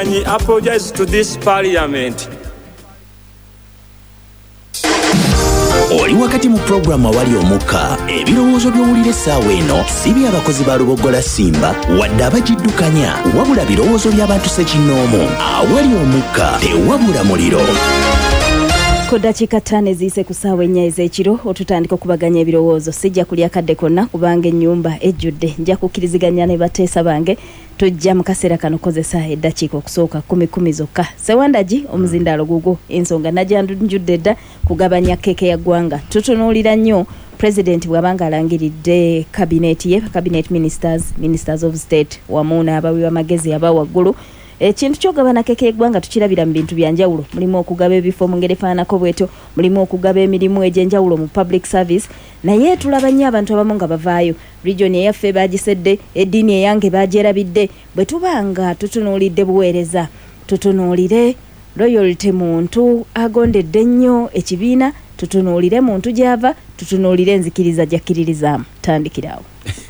I apologize to this parliament. Oli wakati mu programu awali omukka ebirowoozo by'owulira essaawa eno si by'abakozi ba Lubogola Simba wadde abagiddukanya wabula birowoozo by'abantu ssekinnoomu awali omukka tewabula muliro. Ko dakiika 5 eziise ku ssaawa 4 ez'ekiro otutandika okubaganya ebirowoozo sijja kulya kadde konna kubanga ennyumba ejjudde nja kukkiriziganya ne bateesa bange tujja mu kaseera kano kozesa eddakiika okusooka 10 zokka. Sewandagi omuzindaalo gugwo ensonga najjanjudde dda kugabanya keeke ya ggwanga tutunuulira nnyo President bw'abanga alangiridde cabinet ministers of state wamu n'abawi b'amagezi aba waggulu. Ekintu ky'ogabana keeke y'eggwanga tukirabira mu bintu byanjawulo. Mulimu okugaba ebifo mu ngeri efaananako bwetyo, mulimu okugaba emirimu egy'enjawulo mu public service, naye tulaba nnyo abantu abamu nga bavaayo. Region eyaffe baagisedde, eddiini eyange baagyerabidde. Bwe tubanga tutunuulidde buweereza, tutunuulire loyalty muntu agondedde nnyo ekibiina, tutunuulire muntu gy'ava, tutunuulire enzikiriza gy'akkiririzaamu. Tandikirawo.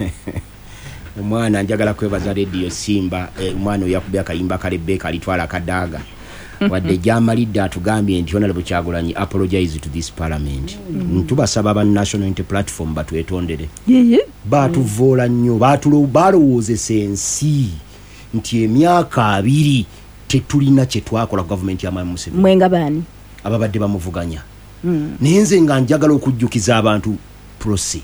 Omwana njagala kwebaza Radio Simba omwana yakubye akayimba kalebeka alitwala kadaaga wadde jamalidde atugambye nti Honorable Kyagulanyi apologize to this parliament. Tubasaba ba National Unity Platform batwetondere. Batuvoola nnyo balowoozesa ensi nti emyaka 2 tetulina kye twakola government ya Mwami Museveni. Mwenga bani ababadde bamuvuganya. Nenze nga njagala okujjukiza abantu prosi.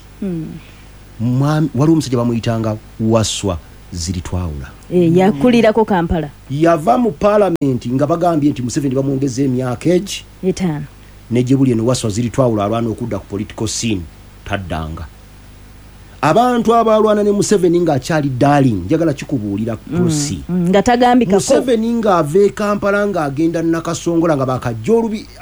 Wali omusajja bamuyitanga Waswa Zilitwawula. Yakulirako Kampala. Yava mu parliament nga bagambye nti Museveni bamwongeza emyaka 5. Nejebuli eno Waswa Zilitwawula alwana okudda ku political scene taddanga. Abantu abalwana ne Museveni nga akyali darling njagala kikubuulira prosi. Nga tagambikako. Museveni nga ave Kampala nga agenda Nakasongola nga bakajja olubi